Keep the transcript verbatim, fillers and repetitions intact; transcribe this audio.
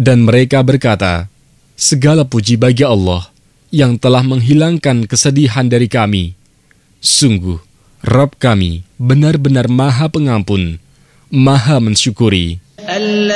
Dan mereka berkata, segala puji bagi Allah yang telah menghilangkan kesedihan dari kami. Sungguh, Rabb kami benar-benar Maha Pengampun, Maha Mensyukuri.